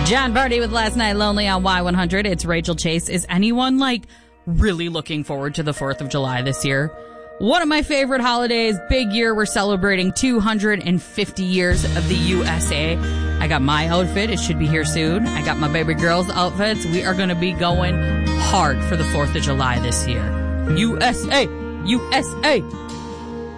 John Barty with Last Night Lonely on Y100. It's Rachel Chase. Is anyone really looking forward to the 4th of July this year? One of my favorite holidays, big year. We're celebrating 250 years of the USA. I got my outfit. It should be here soon. I got my baby girl's outfits. We are going to be going hard for the 4th of July this year. USA! USA!